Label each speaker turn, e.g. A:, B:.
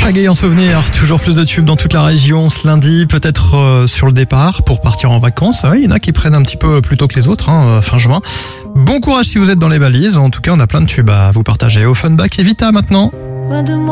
A: Shaggy en souvenir, toujours plus de tubes dans toute la région ce lundi, peut-être sur le départ pour partir en vacances. Ouais, il y en a qui prennent un petit peu plus tôt que les autres, fin juin. Bon courage si vous êtes dans les valises, en tout cas on a plein de tubes à vous partager. Offenbach et Vita maintenant.